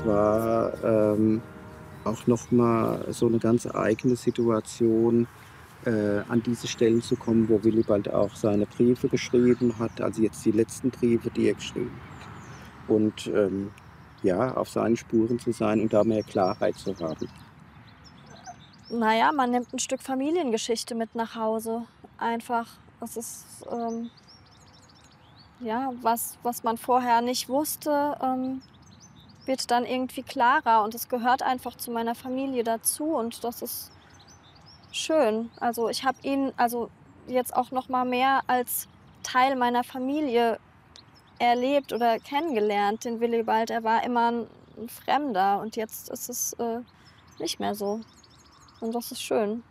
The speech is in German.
das war, auch noch mal so eine ganz eigene Situation, an diese Stellen zu kommen, wo Willibald auch seine Briefe geschrieben hat, also jetzt die letzten Briefe, die er geschrieben hat. Und, ja, auf seinen Spuren zu sein und da mehr Klarheit zu haben. Na ja, man nimmt 'n Stück Familiengeschichte mit nach Hause. Einfach, es ist, ja, was man vorher nicht wusste, wird dann irgendwie klarer und es gehört einfach zu meiner Familie dazu und das ist schön. Also, ich habe ihn jetzt auch noch mal mehr als Teil meiner Familie erlebt oder kennengelernt, den Willibald. Er war immer 'n Fremder und jetzt ist es, nicht mehr so und das ist schön.